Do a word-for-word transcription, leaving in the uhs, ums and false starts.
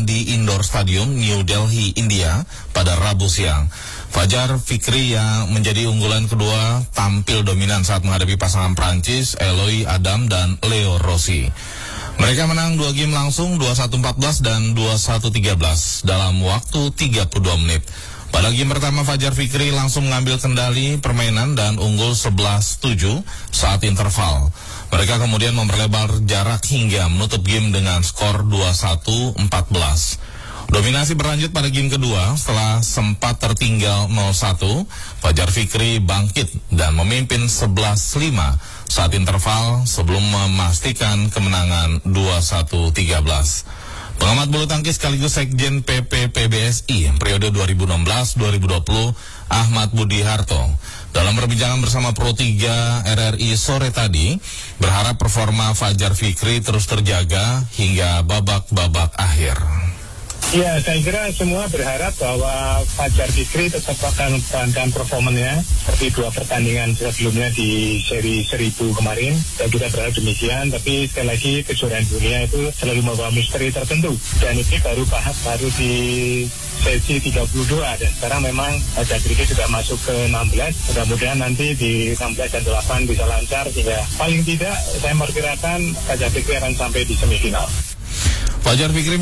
di Indoor Stadium, New Delhi, India pada Rabu siang. Fajar Fikri yang menjadi unggulan kedua tampil dominan saat menghadapi pasangan Prancis, Eloy Adam dan Leo Rossi. Mereka menang dua game langsung dua puluh satu empat belas dan dua puluh satu tiga belas dalam waktu tiga puluh dua menit. Pada game pertama, Fajar Fikri langsung mengambil kendali permainan dan unggul sebelas tujuh saat interval. Mereka kemudian memperlebar jarak hingga menutup game dengan skor dua puluh satu empat belas. Dominasi berlanjut pada game kedua. Setelah sempat tertinggal nol satu, Fajar Fikri bangkit dan memimpin sebelas lima saat interval sebelum memastikan kemenangan dua puluh satu tiga belas. Pengamat bulu tangkis sekaligus Sekjen P P P B S I periode dua ribu enam belas dua ribu dua puluh, Ahmad Budi Harto, dalam perbincangan bersama Pro tiga R R I sore tadi, berharap performa Fajar Fikri terus terjaga hingga babak-babak akhir. Ya, saya kira semua berharap bahwa Fajar Fikri tetap akan mempertahankan performanya seperti dua pertandingan sebelumnya di seri seribu kemarin. Dan kita berharap demikian, tapi sekali lagi kejuaraan dunia itu selalu membawa misteri tertentu. Dan ini baru bahas baru di sesi tiga puluh dua, dan sekarang memang Fajar Fikri sudah masuk ke enam belas. Mudah-mudahan nanti di enam belas dan delapan bisa lancar, sehingga paling tidak saya memperkirakan Fajar Fikri akan sampai di semifinal. Fajar Fikri